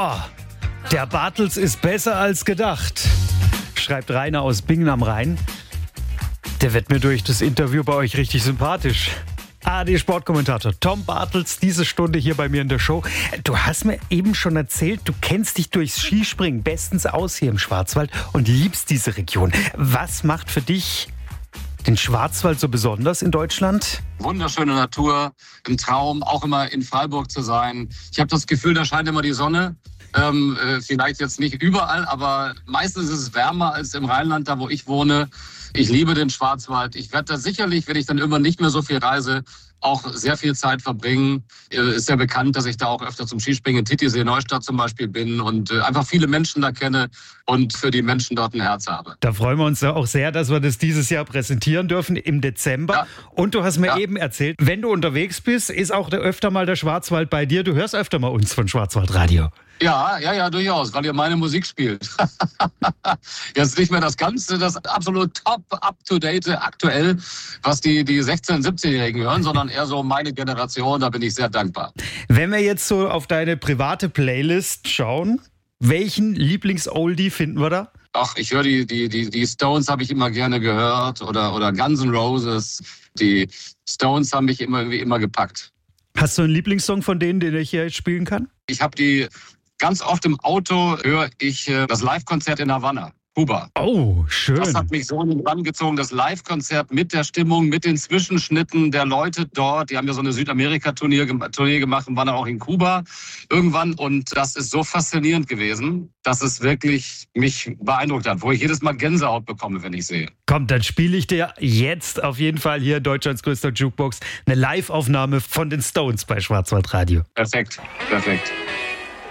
Boah, der Bartels ist besser als gedacht, schreibt Rainer aus Bingen am Rhein. Der wird mir durch das Interview bei euch richtig sympathisch. ARD-Sportkommentator Tom Bartels, diese Stunde hier bei mir in der Show. Du hast mir eben schon erzählt, du kennst dich durchs Skispringen bestens aus hier im Schwarzwald und liebst diese Region. Was macht für dich den Schwarzwald so besonders in Deutschland? Wunderschöne Natur, ein Traum, auch immer in Freiburg zu sein. Ich habe das Gefühl, da scheint immer die Sonne. Vielleicht jetzt nicht überall, aber meistens ist es wärmer als im Rheinland, da wo ich wohne. Ich liebe den Schwarzwald. Ich werde da sicherlich, wenn ich dann immer nicht mehr so viel reise, auch sehr viel Zeit verbringen. Ist ja bekannt, dass ich da auch öfter zum Skispringen in Titisee, Neustadt zum Beispiel bin und einfach viele Menschen da kenne und für die Menschen dort ein Herz habe. Da freuen wir uns ja auch sehr, dass wir das dieses Jahr präsentieren dürfen im Dezember. Ja. Und du hast mir eben erzählt, wenn du unterwegs bist, ist auch öfter mal der Schwarzwald bei dir. Du hörst öfter mal uns von Schwarzwaldradio. Ja, durchaus, weil ihr meine Musik spielt. Jetzt nicht mehr das Ganze, das absolut top, up-to-date, aktuell, was die 16-, 17-Jährigen hören, sondern eher so meine Generation, da bin ich sehr dankbar. Wenn wir jetzt so auf deine private Playlist schauen, welchen Lieblings-Oldie finden wir da? Ach, ich höre die Stones habe ich immer gerne gehört oder Guns N' Roses. Die Stones haben mich immer gepackt. Hast du einen Lieblingssong von denen, den ich hier jetzt spielen kann? Ich habe die ganz oft im Auto, höre ich das Live-Konzert in Havanna, Kuba. Oh, schön. Das hat mich so in den Bann gezogen, das Live-Konzert mit der Stimmung, mit den Zwischenschnitten der Leute dort. Die haben ja so eine Südamerika-Tournee gemacht und waren auch in Kuba irgendwann. Und das ist so faszinierend gewesen, dass es wirklich mich beeindruckt hat, wo ich jedes Mal Gänsehaut bekomme, wenn ich sehe. Komm, dann spiele ich dir jetzt auf jeden Fall hier in Deutschlands größter Jukebox eine Live-Aufnahme von den Stones bei Schwarzwaldradio. Perfekt.